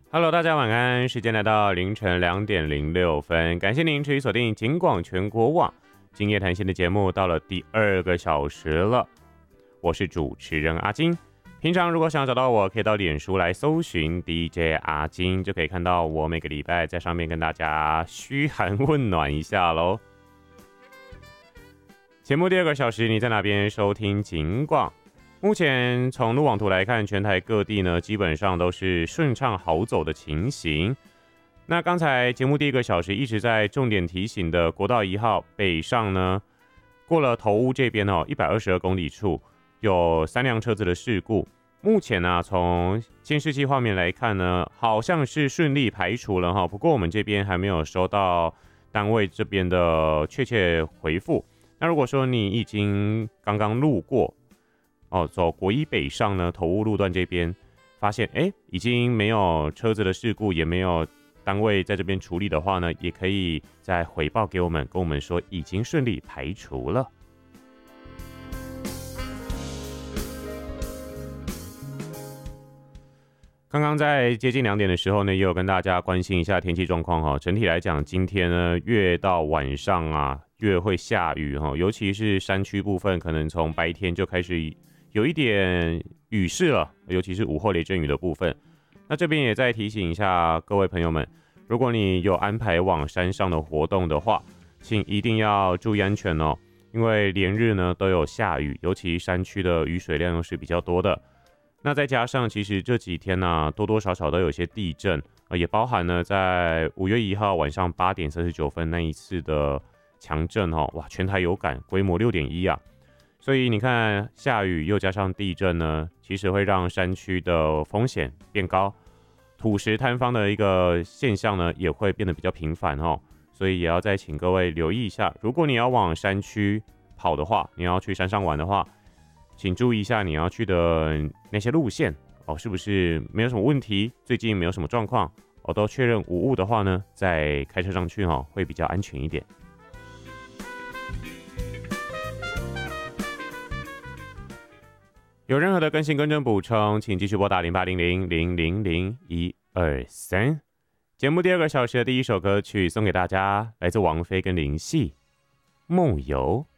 Hello，大家晚安，时间来到凌晨2:06，感谢您持续锁定警广全国网今夜谈心的节目，到了第2个小时了。我是主持人阿金。平常如果想要找到我，可以到脸书来搜寻 DJ 阿金，就可以看到我每个礼拜在上面跟大家嘘寒问暖一下咯。节目第2个小时，你在哪边收听警广？目前从路网图来看，全台各地呢基本上都是顺畅好走的情形。那刚才节目第1个小时一直在重点提醒的国道1号北上呢，过了头屋这边122公里处有3辆车子的事故。目前呢，从监视器画面来看呢，好像是顺利排除了不过我们这边还没有收到单位这边的确切回复。那如果说你已经刚刚路过走国一北上呢，头屋路段这边发现已经没有车子的事故，也没有单位在这边处理的话呢，也可以再回报给我们，跟我们说已经顺利排除了。刚刚在接近2点的时候呢，也有跟大家关心一下天气状况整体来讲，今天呢越到晚上越会下雨尤其是山区部分，可能从白天就开始有一点雨势了，尤其是午后雷阵雨的部分。那这边也再提醒一下各位朋友们，如果你有安排往山上的活动的话，请一定要注意安全因为连日呢都有下雨，尤其山区的雨水量又是比较多的。那再加上其实这几天多多少少都有些地震，也包含呢在5月1号晚上8点39分那一次的强震哇，全台有感，规模6.1啊。所以你看，下雨又加上地震呢，其实会让山区的风险变高，土石坍方的一个现象呢也会变得比较频繁所以也要再请各位留意一下，如果你要往山区跑的话，你要去山上玩的话，请注意一下你要去的那些路线是不是没有什么问题，最近没有什么状况都确认无误的话呢，再开车上去会比较安全一点。有任何的更新、更正、补充，请继续拨打0800000123。节目第2个小时的第一首歌曲送给大家，来自王菲跟林夕，《梦游》。